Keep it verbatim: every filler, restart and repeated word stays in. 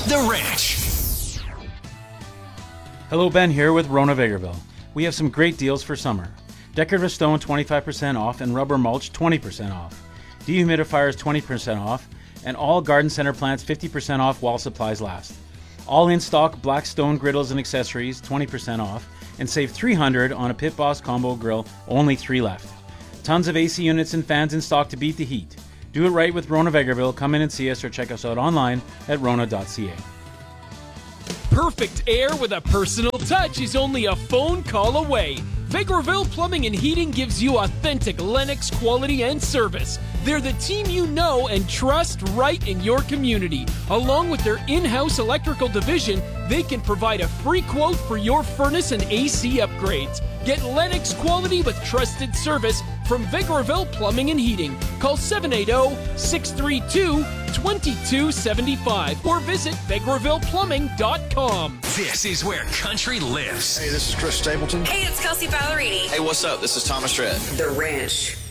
The Ranch. Hello, Ben here with Rona Vegreville. We have some great deals for summer. Decorative stone twenty-five percent off and rubber mulch twenty percent off. Dehumidifiers twenty percent off and all garden center plants fifty percent off while supplies last. All in stock black stone griddles and accessories twenty percent off and save three hundred dollars on a Pit Boss combo grill, only three left. Tons of A C units and fans in stock to beat the heat. Do it right with Rona Vegreville. Come in and see us or check us out online at rona dot c a. Perfect air with a personal touch is only a phone call away. Vegreville Plumbing and Heating gives you authentic Lennox quality and service. They're the team you know and trust right in your community. Along with their in-house electrical division, they can provide a free quote for your furnace and A C upgrades. Get Lennox quality with trusted service from Vegreville Plumbing and Heating. Call seven eight zero, six three two, two two seven five or visit vegreville plumbing dot com. This is where country lives. Hey, this is Chris Stapleton. Hey, it's Kelsey Ballerini. Hey, what's up? This is Thomas Rhett. The Ranch.